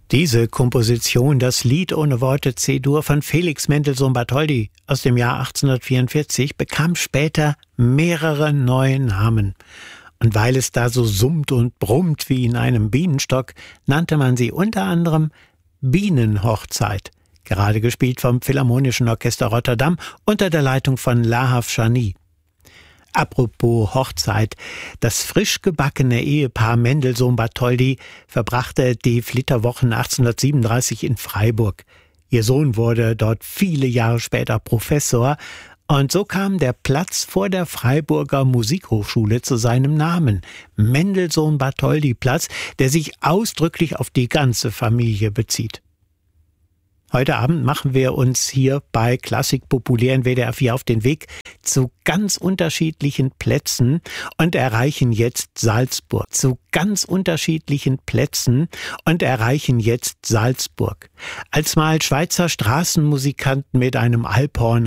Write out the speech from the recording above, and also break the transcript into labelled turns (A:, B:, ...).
A: Diese Komposition, das Lied ohne Worte C-Dur von Felix Mendelssohn Bartholdy aus dem Jahr 1844, bekam später mehrere neue Namen. Und weil es da so summt und brummt wie in einem Bienenstock, nannte man sie unter anderem Bienenhochzeit, gerade gespielt vom Philharmonischen Orchester Rotterdam unter der Leitung von Lahav Shani. Apropos Hochzeit, das frisch gebackene Ehepaar Mendelssohn-Bartholdy verbrachte die Flitterwochen 1837 in Freiburg. Ihr Sohn wurde dort viele Jahre später Professor und so kam der Platz vor der Freiburger Musikhochschule zu seinem Namen, Mendelssohn-Bartholdy-Platz, der sich ausdrücklich auf die ganze Familie bezieht. Heute Abend machen wir uns hier bei Klassik populär in WDR 4 auf den Weg zu ganz unterschiedlichen Plätzen und erreichen jetzt Salzburg. Als mal Schweizer Straßenmusikanten mit einem Alphorn